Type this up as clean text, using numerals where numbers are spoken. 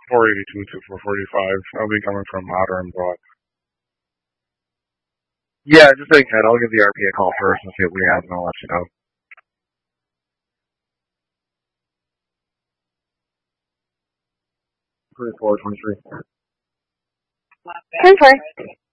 482 to 445. I'll be coming from Otter and Broad. Yeah, just think that. I'll give the RP a call first and see what we have, and I'll let you know. 24, 23. 24.